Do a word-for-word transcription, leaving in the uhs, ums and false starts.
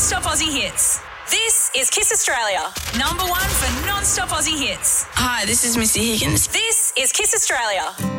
non-stop Aussie hits. This is Kiss Australia, number one for non-stop Aussie hits. Hi, this is Missy Higgins. This is Kiss Australia.